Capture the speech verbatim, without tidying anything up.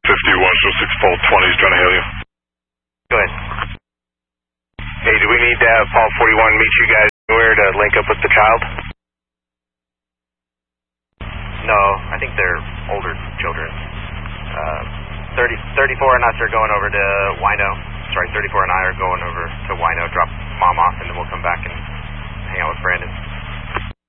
fifty-one, show six Paul twenty, he's trying to hail you. Go ahead. Hey, do we need to have Paul forty-one meet you guys anywhere to link up with the child? No, I think they're older children. Uh, thirty, thirty-four and us are going over to Wino. Sorry, thirty-four and I are going over to Wino, drop mom off, and then we'll come back and hang out with Brandon.